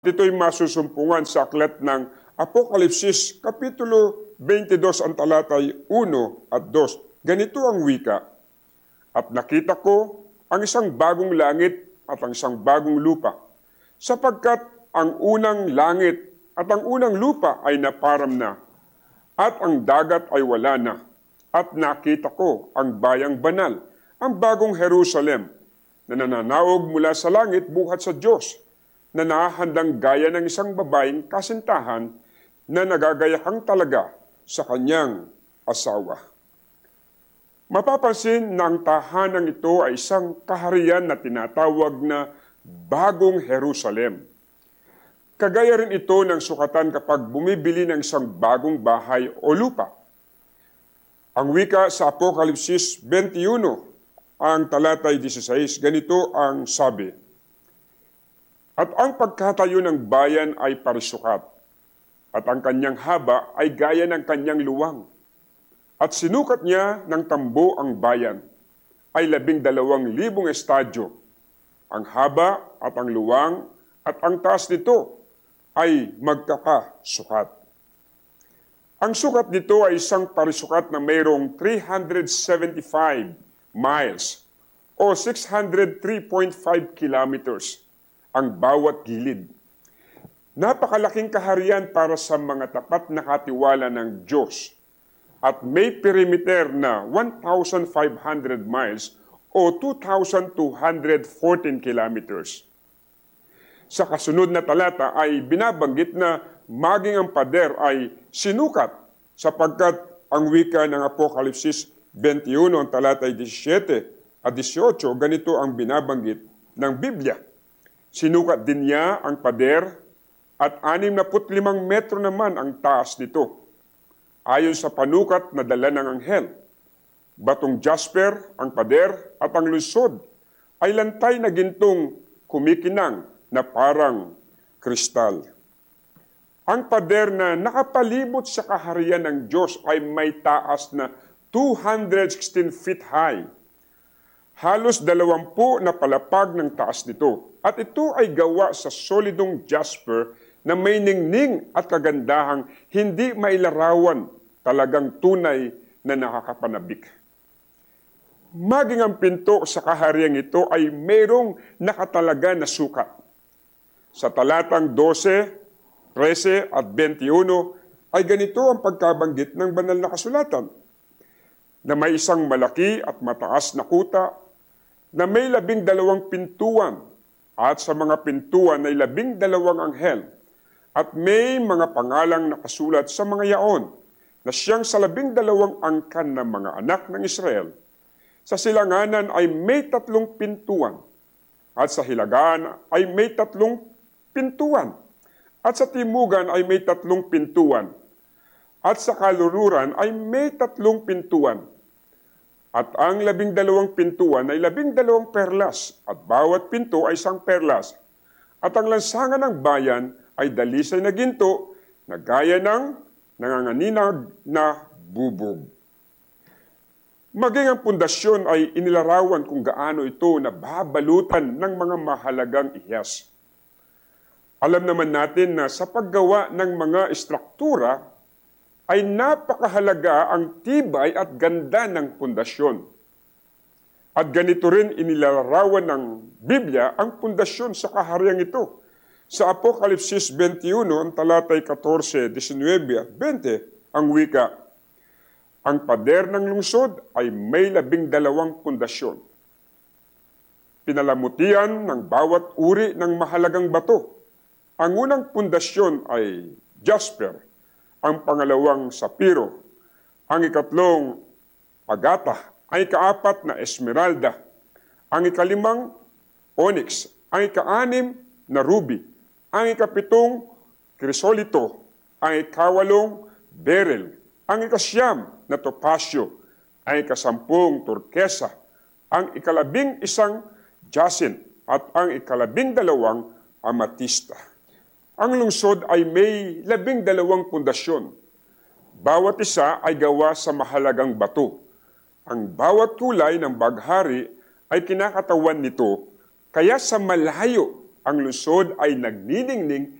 Ito'y masusumpungan sa aklat ng Apokalipsis, Kapitulo 22, ang talatay 1 at 2. Ganito ang wika, "At nakita ko ang isang bagong langit at ang isang bagong lupa, sapagkat ang unang langit at ang unang lupa ay naparam na, at ang dagat ay wala na. At nakita ko ang bayang banal, ang bagong Jerusalem, na nananaog mula sa langit buhat sa Diyos, na nahahandang gaya ng isang babaeng kasintahan na nagagayahang talaga sa kanyang asawa." Mapapansin na ang tahanang ito ay isang kaharian na tinatawag na Bagong Jerusalem. Kagaya rin ito ng sukatan kapag bumibili ng isang bagong bahay o lupa. Ang wika sa Apokalipsis 21, ang talatay 16, ganito ang sabi, "At ang pagkatayo ng bayan ay parisukat, at ang kanyang haba ay gaya ng kanyang luwang. At sinukat niya ng tambo ang bayan, ay 12,000 estadyo. Ang haba at ang luwang at ang taas nito ay magkakasukat." Ang sukat nito ay isang parisukat na mayroong 375 miles o 603.5 kilometers ang bawat gilid. Napakalaking kaharian para sa mga tapat na katiwala ng Diyos, at may perimeter na 1,500 miles o 2,214 kilometers. Sa kasunod na talata ay binabanggit na maging ang pader ay sinukat, sapagkat ang wika ng Apokalipsis 21, ang talatay 17 at 18, ganito ang binabanggit ng Biblia. "Sinukat din niya ang pader at 65 metro naman ang taas nito, ayon sa panukat na dala ng anghel. Batong jasper ang pader at ang lungsod ay lantay na gintong kumikinang na parang kristal." Ang pader na nakapalibot sa kaharian ng Diyos ay may taas na 216 feet high. Halos 20 na palapag ng taas nito, at ito ay gawa sa solidong jasper na may ningning at kagandahang hindi mailarawan, talagang tunay na nakakapanabik. Maging ang pinto sa kahariang ito ay mayroong nakatalaga na sukat. Sa talatang 12, 13 at 21 ay ganito ang pagkabanggit ng banal na kasulatan, na may isang malaki at mataas na kuta na may 12 pintuan, at sa mga pintuan ay 12 anghel, at may mga pangalang nakasulat sa mga yaon na siyang sa 12 angkan ng mga anak ng Israel. Sa silanganan ay may 3 pintuan, at sa hilagaan ay may 3 pintuan, at sa timugan ay may 3 pintuan, at sa kalururan ay may 3 pintuan. At ang 12 pintuan ay 12 perlas, at bawat pinto ay 1 perlas. At ang lansangan ng bayan ay dalisay na ginto na gaya ng nanganganinag na bubog. Maging ang pundasyon ay inilarawan kung gaano ito nababalutan ng mga mahalagang ihas. Alam naman natin na sa paggawa ng mga istruktura ay napakahalaga ang tibay at ganda ng pundasyon. At ganito rin inilarawan ng Biblia ang pundasyon sa kahariang ito. Sa Apokalipsis 21, ang talatay 14, 19, 20, ang wika, "Ang pader ng lungsod ay may 12 pundasyon. Pinalamutian ng bawat uri ng mahalagang bato. Ang unang pundasyon ay jasper, ang pangalawang sapiro, ang ikatlong agata, ang ikaapat na esmeralda, ang ikalimang onyx, ang ika-6 na ruby, ang ika-7 krisolito, ang ika-8 beryl, ang ika-9 na topasyo, ang ika-10 turkesa, ang ika-11 jacinth, at ang ika-12 amatista. Ang lungsod ay may 12 pundasyon. Bawat isa ay gawa sa mahalagang bato. Ang bawat kulay ng baghari ay kinakatawan nito, kaya sa malayo ang lungsod ay nagniningning